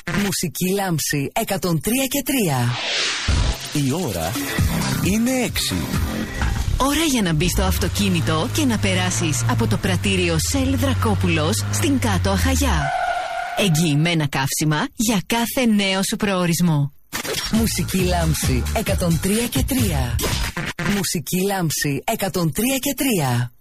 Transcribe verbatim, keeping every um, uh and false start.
Μουσική Λάμψη εκατόν τρία και τρία. Η ώρα είναι έξι. Ώρα για να μπεις στο αυτοκίνητο και να περάσεις από το πρατήριο Σέλ Δρακόπουλος στην Κάτω Αχαγιά. Εγγυημένα καύσιμα για κάθε νέο σου προορισμό. Μουσική Λάμψη εκατόν τρία και τρία. Μουσική Λάμψη εκατόν τρία και τρία.